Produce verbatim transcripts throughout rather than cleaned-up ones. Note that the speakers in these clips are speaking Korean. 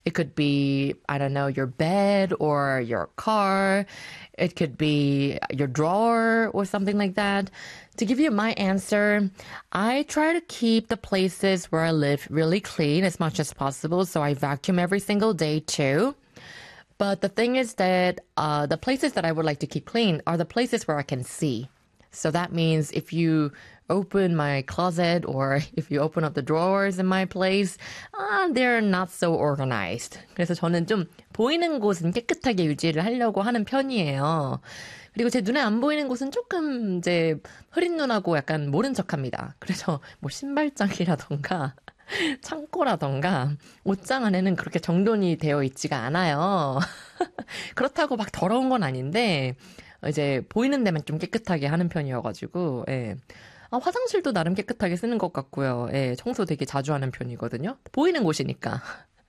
It could be, I don't know, your bed or your car. It could be your drawer or something like that. To give you my answer, I try to keep the places where I live really clean as much as possible. So I vacuum every single day too. But the thing is that uh, the places that I would like to keep clean are the places where I can see. So that means if you open my closet or if you open up the drawers in my place, uh, they're not so organized. 그래서 저는 좀 보이는 곳은 깨끗하게 유지를 하려고 하는 편이에요. 그리고 제 눈에 안 보이는 곳은 조금 이제 흐린 눈하고 약간 모른 척합니다. 그래서 뭐 신발장이라던가 창고라던가 옷장 안에는 그렇게 정돈이 되어 있지가 않아요. 그렇다고 막 더러운 건 아닌데 이제 보이는 데만 좀 깨끗하게 하는 편이어가지고 예. 아, 화장실도 나름 깨끗하게 쓰는 것 같고요. 예, 청소 되게 자주 하는 편이거든요. 보이는 곳이니까.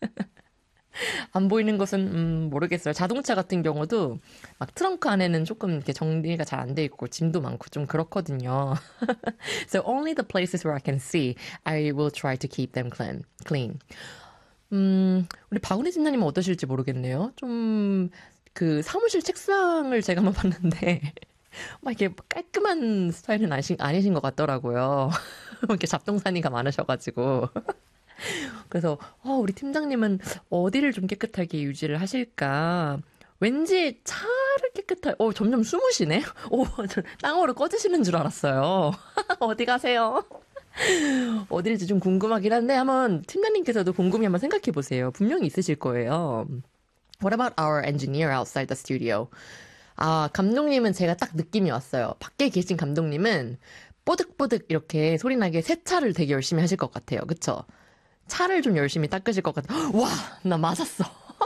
안 보이는 것은 음, 모르겠어요. 자동차 같은 경우도 막 트렁크 안에는 조금 이렇게 정리가 잘 안 돼 있고 짐도 많고 좀 그렇거든요. So only the places where I can see, I will try to keep them clean. clean. 음, 우리 박은혜 집사님은 어떠실지 모르겠네요. 좀 그 사무실 책상을 제가 한번 봤는데 막 이렇게 깔끔한 스타일은 아니신, 아니신 것 같더라고요. 이렇게 잡동사니가 많으셔가지고. 그래서 어, 우리 팀장님은 어디를 좀 깨끗하게 유지를 하실까? 왠지 차를 깨끗하게, 어, 점점 숨으시네? 오, 저 땅으로 꺼지시는 줄 알았어요. 어디 가세요? 어딜지 좀 궁금하긴 한데 한번 팀장님께서도 곰곰이 한번 생각해 보세요. 분명히 있으실 거예요. What about our engineer outside the studio? 아, 감독님은 제가 딱 느낌이 왔어요. 밖에 계신 감독님은 뽀득뽀득 이렇게 소리나게 세차를 되게 열심히 하실 것 같아요. 그쵸? 차를 좀 열심히 닦으실 것 같아요. 와, 나 맞았어.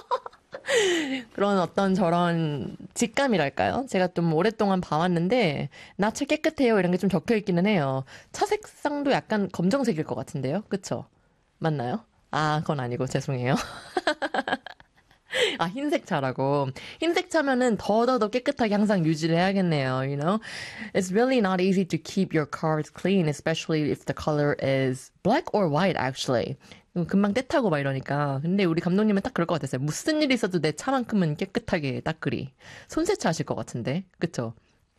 그런 어떤 저런 직감이랄까요? 제가 좀 오랫동안 봐왔는데 나 차 깨끗해요 이런 게 좀 적혀있기는 해요. 차 색상도 약간 검정색일 것 같은데요. 그쵸? 맞나요? 아, 그건 아니고 죄송해요. 아, 흰색 차라고. 흰색 차면은 더더더 깨끗하게 항상 유지를 해야겠네요, you know? It's really not easy to keep your cars clean, especially if the color is black or white, actually. 금방 때타고 막 이러니까. 근데 우리 감독님은 딱 그럴 것 같았어요. 무슨 일이 있어도 내 차만큼은 깨끗하게 닦으리. 손세차 하실 것 같은데. 그쵸?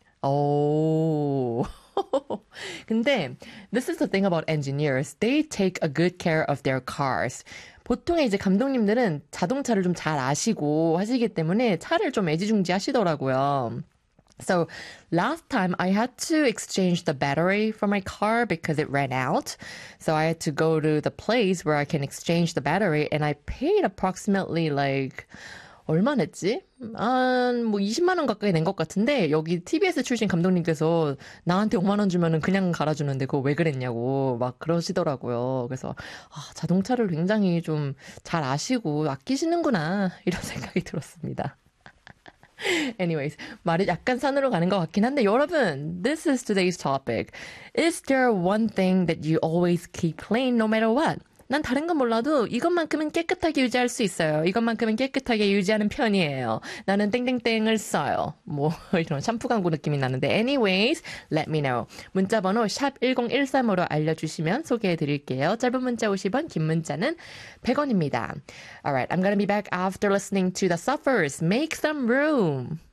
오. 근데 this is the thing about engineers. They take a good care of their cars. 보통의 이제 감독님들은 자동차를 좀 잘 아시고 하시기 때문에 차를 좀 애지중지 하시더라고요. So last time I had to exchange the battery for my car because it ran out. So I had to go to the place where I can exchange the battery and I paid approximately like 얼마 냈지? 한, 뭐, 이십만 원 가까이 낸 것 같은데, 여기 티비에스 출신 감독님께서 나한테 오만 원 주면은 그냥 갈아주는데 그거 왜 그랬냐고 막 그러시더라고요. 그래서, 아, 자동차를 굉장히 좀 잘 아시고 아끼시는구나, 이런 생각이 들었습니다. Anyways, 말이 약간 산으로 가는 것 같긴 한데, 여러분, this is today's topic. Is there one thing that you always keep clean no matter what? 난 다른 건 몰라도 이것만큼은 깨끗하게 유지할 수 있어요. 이것만큼은 깨끗하게 유지하는 편이에요. 나는 땡땡땡을 써요. 뭐 이런 샴푸 광고 느낌이 나는데 anyways, let me know. 문자번호 샵 일공일삼으로 알려주시면 소개해드릴게요. 짧은 문자 오십 원, 긴 문자는 백 원입니다. Alright, I'm gonna be back after listening to The Suffers. Make some room.